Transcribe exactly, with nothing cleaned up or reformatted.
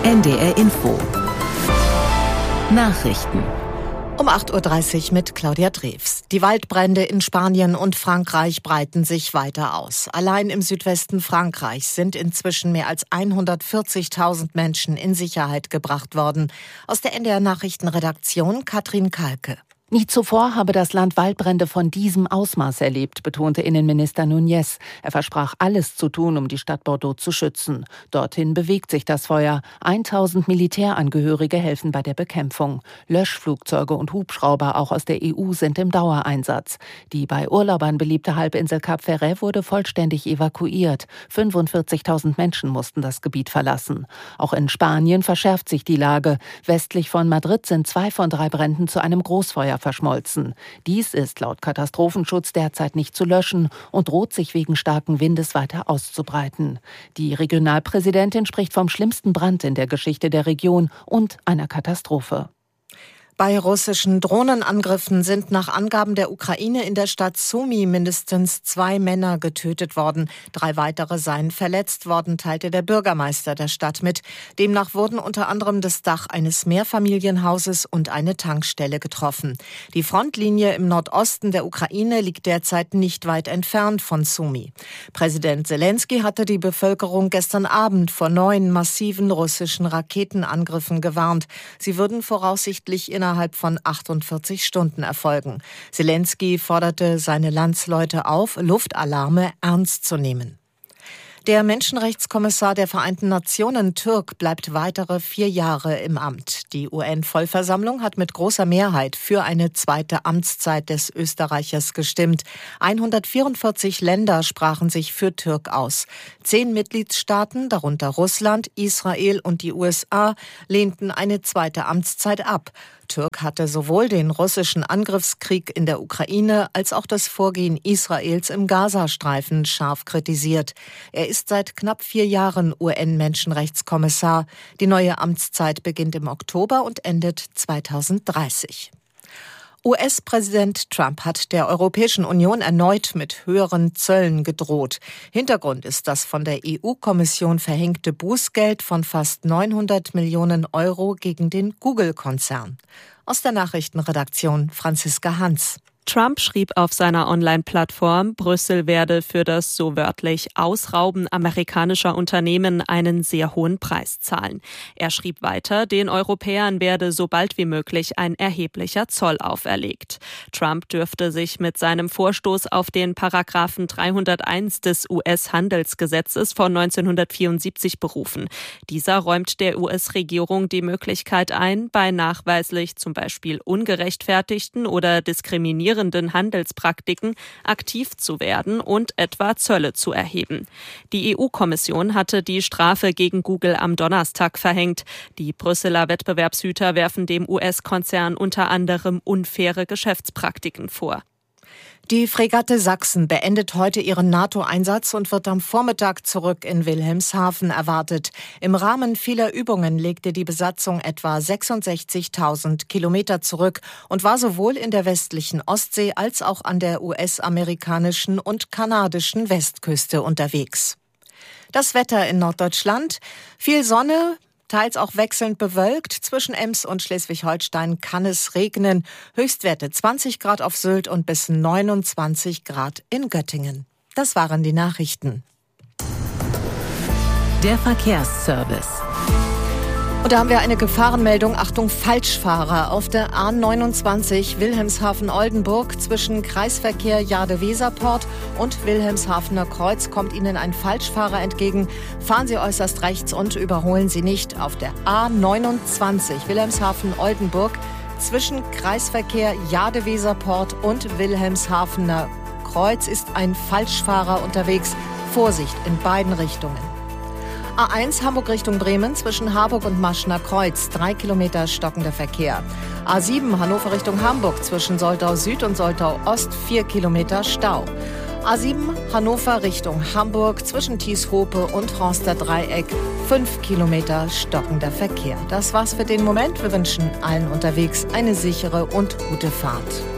N D R Info Nachrichten um acht Uhr dreißig mit Claudia Drews. Die Waldbrände in Spanien und Frankreich breiten sich weiter aus. Allein im Südwesten Frankreichs sind inzwischen mehr als hundertvierzigtausend Menschen in Sicherheit gebracht worden. Aus der N D R Nachrichtenredaktion Katrin Kalke. Nie zuvor habe das Land Waldbrände von diesem Ausmaß erlebt, betonte Innenminister Núñez. Er versprach, alles zu tun, um die Stadt Bordeaux zu schützen. Dorthin bewegt sich das Feuer. tausend Militärangehörige helfen bei der Bekämpfung. Löschflugzeuge und Hubschrauber, auch aus der E U, sind im Dauereinsatz. Die bei Urlaubern beliebte Halbinsel Cap Ferret wurde vollständig evakuiert. fünfundvierzigtausend Menschen mussten das Gebiet verlassen. Auch in Spanien verschärft sich die Lage. Westlich von Madrid sind zwei von drei Bränden zu einem Großfeuer verschmolzen. Dies ist laut Katastrophenschutz derzeit nicht zu löschen und droht sich wegen starken Windes weiter auszubreiten. Die Regionalpräsidentin spricht vom schlimmsten Brand in der Geschichte der Region und einer Katastrophe. Bei russischen Drohnenangriffen sind nach Angaben der Ukraine in der Stadt Sumy mindestens zwei Männer getötet worden. Drei weitere seien verletzt worden, teilte der Bürgermeister der Stadt mit. Demnach wurden unter anderem das Dach eines Mehrfamilienhauses und eine Tankstelle getroffen. Die Frontlinie im Nordosten der Ukraine liegt derzeit nicht weit entfernt von Sumy. Präsident Selenskyj hatte die Bevölkerung gestern Abend vor neuen massiven russischen Raketenangriffen gewarnt. Sie würden voraussichtlich in innerhalb von achtundvierzig Stunden erfolgen. Selenskyj forderte seine Landsleute auf, Luftalarme ernst zu nehmen. Der Menschenrechtskommissar der Vereinten Nationen Türk bleibt weitere vier Jahre im Amt. Die U N-Vollversammlung hat mit großer Mehrheit für eine zweite Amtszeit des Österreichers gestimmt. hundertvierundvierzig Länder sprachen sich für Türk aus. Zehn Mitgliedstaaten, darunter Russland, Israel und die U S A, lehnten eine zweite Amtszeit ab. Türk hatte sowohl den russischen Angriffskrieg in der Ukraine als auch das Vorgehen Israels im Gazastreifen scharf kritisiert. Er ist seit knapp vier Jahren U N-Menschenrechtskommissar. Die neue Amtszeit beginnt im Oktober und endet zweitausenddreißig. U S-Präsident Trump hat der Europäischen Union erneut mit höheren Zöllen gedroht. Hintergrund ist das von der E U-Kommission verhängte Bußgeld von fast neunhundert Millionen Euro gegen den Google-Konzern. Aus der Nachrichtenredaktion Franziska Hans. Trump schrieb auf seiner Online-Plattform, Brüssel werde für das so wörtlich Ausrauben amerikanischer Unternehmen einen sehr hohen Preis zahlen. Er schrieb weiter, den Europäern werde so bald wie möglich ein erheblicher Zoll auferlegt. Trump dürfte sich mit seinem Vorstoß auf den Paragraphen dreihunderteins des U S-Handelsgesetzes von neunzehnhundertvierundsiebzig berufen. Dieser räumt der U S-Regierung die Möglichkeit ein, bei nachweislich zum Beispiel ungerechtfertigten oder diskriminierenden Handelspraktiken aktiv zu werden und etwa Zölle zu erheben. Die E U-Kommission hatte die Strafe gegen Google am Donnerstag verhängt. Die Brüsseler Wettbewerbshüter werfen dem U S-Konzern unter anderem unfaire Geschäftspraktiken vor. Die Fregatte Sachsen beendet heute ihren NATO-Einsatz und wird am Vormittag zurück in Wilhelmshaven erwartet. Im Rahmen vieler Übungen legte die Besatzung etwa sechsundsechzigtausend Kilometer zurück und war sowohl in der westlichen Ostsee als auch an der U S-amerikanischen und kanadischen Westküste unterwegs. Das Wetter in Norddeutschland: viel Sonne, teils auch wechselnd bewölkt. Zwischen Ems und Schleswig-Holstein kann es regnen. Höchstwerte zwanzig Grad auf Sylt und bis neunundzwanzig Grad in Göttingen. Das waren die Nachrichten. Der Verkehrsservice. Und da haben wir eine Gefahrenmeldung. Achtung, Falschfahrer. Auf der A neunundzwanzig Wilhelmshaven-Oldenburg zwischen Kreisverkehr Jade-Weserport und Wilhelmshavener Kreuz kommt Ihnen ein Falschfahrer entgegen. Fahren Sie äußerst rechts und überholen Sie nicht. Auf der A neunundzwanzig Wilhelmshaven-Oldenburg zwischen Kreisverkehr Jade-Weserport und Wilhelmshavener Kreuz ist ein Falschfahrer unterwegs. Vorsicht in beiden Richtungen. A eins Hamburg Richtung Bremen zwischen Harburg und Maschner Kreuz, drei Kilometer stockender Verkehr. A sieben Hannover Richtung Hamburg zwischen Soltau Süd und Soltau Ost, vier Kilometer Stau. A sieben Hannover Richtung Hamburg zwischen Thieshope und Horster Dreieck, fünf Kilometer stockender Verkehr. Das war's für den Moment. Wir wünschen allen unterwegs eine sichere und gute Fahrt.